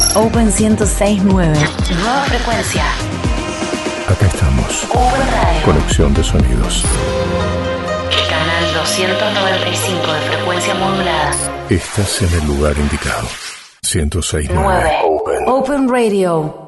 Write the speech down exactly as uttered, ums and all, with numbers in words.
Open ciento seis punto nueve. Nueva frecuencia. Acá estamos. Open Radio. Conexión de sonidos. Canal doscientos noventa y cinco de frecuencia modulada. Estás en el lugar indicado. ciento seis punto nueve. nueve. Open. Open Radio.